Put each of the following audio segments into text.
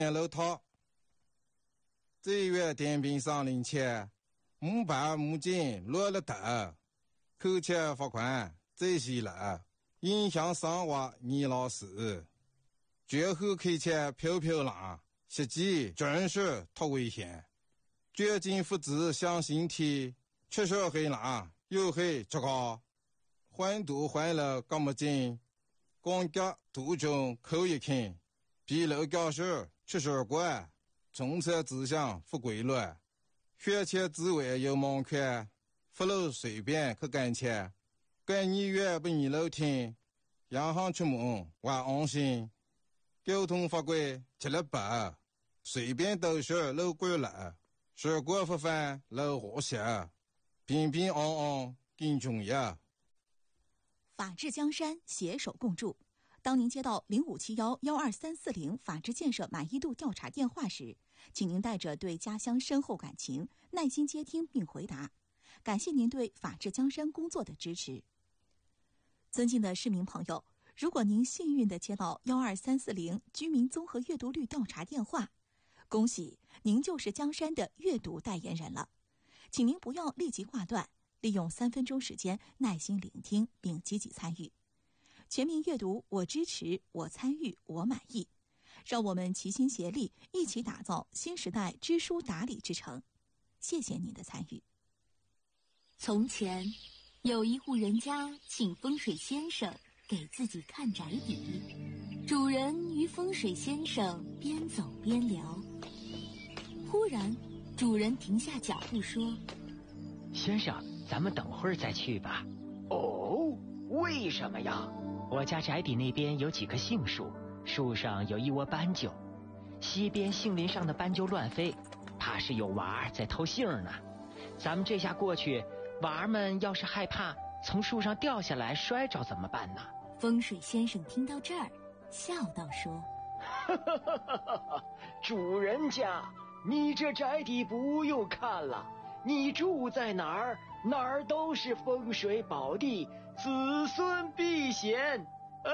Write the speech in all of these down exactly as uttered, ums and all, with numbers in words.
楼套。这月电瓶上领前，木板木筋落了头，扣钱罚款这些了，影响生活你老师。绝后开前飘飘浪，实际真是太危险。绝境复制向身体，确实很难，又很糟糕。换都换了干么劲，光脚途中扣一看，比楼教授确实怪。从此志向不规律，学前之外有门槛，不能随便去干钱。干你越不你楼听，银行出门还安心。交通法规吃了白，随便都是路过了，事故不犯路和谐，平平安安更重要。 法治江山，携手共筑。当您接到零五七幺幺二三四零法治建设满意度调查电话时，请您带着对家乡深厚感情，耐心接听并回答。感谢您对法治江山工作的支持。尊敬的市民朋友，如果您幸运地接到幺二三四零居民综合阅读率调查电话，恭喜您就是江山的阅读代言人了。请您不要立即挂断，利用三分钟时间耐心聆听并积极参与。全民阅读，我支持，我参与，我满意。让我们齐心协力，一起打造新时代知书达理之城。谢谢您的参与。 从前，有一户人家请风水先生给自己看宅邸。主人与风水先生边走边聊，忽然，主人停下脚步说：“ 先生，咱们等会儿再去吧。” 哦，为什么呀？ 我家宅邸那边有几棵杏树，树上有一窝斑鸠，西边杏林上的斑鸠乱飞，怕是有娃儿在偷杏呢。咱们这下过去，娃儿们要是害怕从树上掉下来摔着怎么办呢？ 风水先生听到这儿，笑道说：“ 哈哈哈哈哈！主人家，你这宅邸不用看了，你住在哪儿，哪儿都是风水宝地，子孙避险。”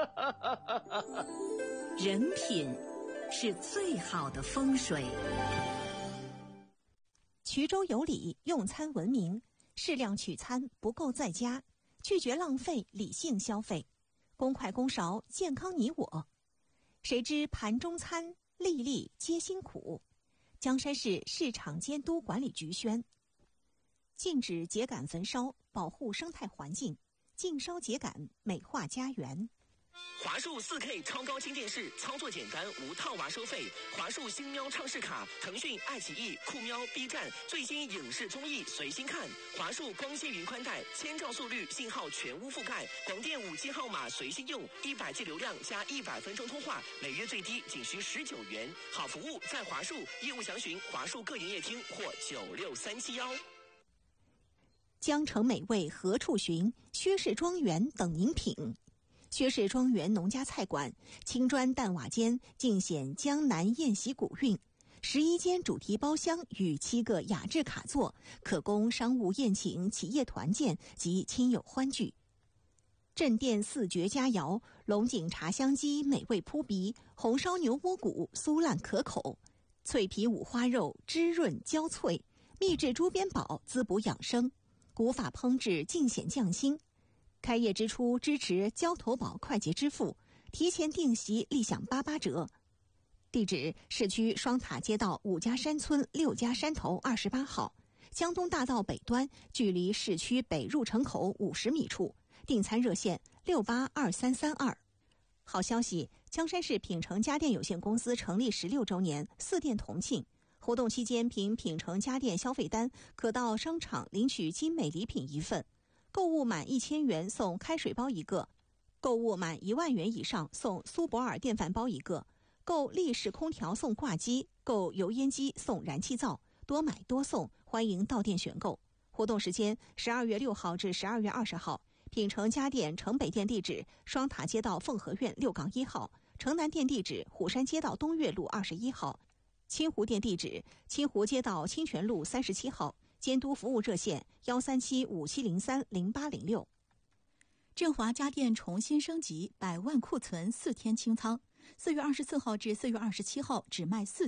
人品是最好的风水。 衢州有礼，用餐文明，适量取餐，不够在家，拒绝浪费，理性消费，公筷公勺，健康你我。谁知盘中餐，粒粒皆辛苦。江山市市场监督管理局宣：禁止秸秆焚烧，保护生态环境；禁烧秸秆，美化家园。 华数 四 K 超高清电视，操作简单，无套娃收费。华数星喵畅视卡，腾讯、爱奇艺、酷喵、B 站最新影视综艺随心看。华数光纤云宽带，千兆速率，信号全屋覆盖，广电五 G 号码随心用，一百 G 流量加一百分钟通话，每月最低仅需十九元。好服务在华数，业务详询华数各营业厅或九六三七幺。 江城美味何处寻？薛氏庄园等您品。薛氏庄园农家菜馆，青砖淡瓦间，尽显江南宴席古韵。十一间主题包厢与七个雅致卡座，可供商务宴请、企业团建及亲友欢聚。镇店四绝佳肴：龙井茶香鸡美味扑鼻，红烧牛窝骨酥烂可口，脆皮五花肉汁润焦脆，秘制猪鞭煲滋补养生，古法烹制尽显匠心。开业之初支持交投保快捷支付，提前订席立享八八折。地址：市区双塔街道五家山村六家山头二十八号，江东大道北端，距离市区北入城口五十米处。订餐热线六八二三三二。好消息，江山市品城家电有限公司成立十六周年，四店同庆。活动期间，凭品城家电消费单，可到商场领取精美礼品一份。购物满一千元送开水包一个，购物满一万元以上送苏泊尔电饭煲一个，购立式空调送挂机，购油烟机送燃气灶，多买多送，欢迎到店选购。活动时间十二月六号至十二月二十号。品城家电城北店地址：双塔街道凤和苑六杠一号，城南店地址：虎山街道东岳路二十一号，清湖店地址：清湖街道清泉路三十七号。监督服务热线幺三七五七零三零八零六。振华家电重新升级，百万库存四天清仓， 四月二十四号至四月二十七号只卖四